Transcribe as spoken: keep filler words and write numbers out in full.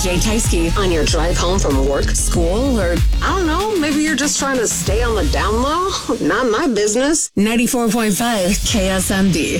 J Tysky on your drive home from work, school, or I don't know, maybe you're just trying to stay on the down low? Not my business. ninety-four point five K S M D.